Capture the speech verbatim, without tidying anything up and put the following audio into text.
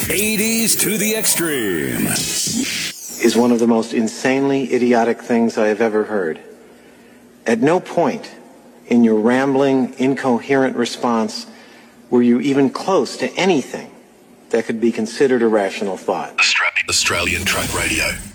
eighties to the extreme is one of the most insanely idiotic things I have ever heard. At no point in your rambling, incoherent response were you even close to anything that could be considered a rational thought. Australian Truck Radio.